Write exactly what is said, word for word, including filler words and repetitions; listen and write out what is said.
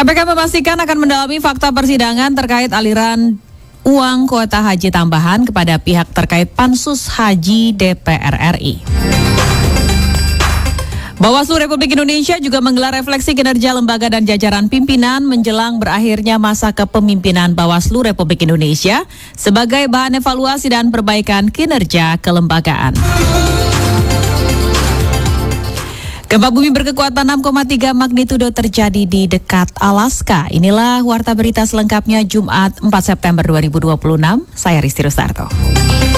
K P K memastikan akan mendalami fakta persidangan terkait aliran uang kuota haji tambahan kepada pihak terkait Pansus Haji D P R R I. Bawaslu Republik Indonesia juga menggelar refleksi kinerja lembaga dan jajaran pimpinan menjelang berakhirnya masa kepemimpinan Bawaslu Republik Indonesia sebagai bahan evaluasi dan perbaikan kinerja kelembagaan. Gempa bumi berkekuatan enam koma tiga magnitudo terjadi di dekat Alaska. Inilah warta berita selengkapnya Jumat empat September dua ribu dua puluh enam. Saya Risti Rustarto.